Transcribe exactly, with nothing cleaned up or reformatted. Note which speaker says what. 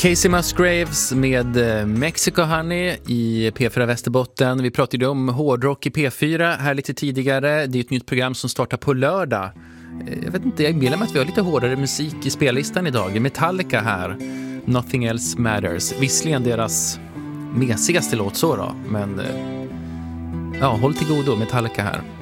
Speaker 1: Casey Musgraves med Mexico Honey i P fyra Västerbotten. Vi pratade om hårdrock i P fyra här lite tidigare. Det är ett nytt program som startar på lördag. Jag vet inte, jag inbillar mig att vi har lite hårdare musik i spellistan idag. Metallica här, Nothing Else Matters. Visserligen deras mesigaste låt så då, men ja, håll till godo, Metallica här.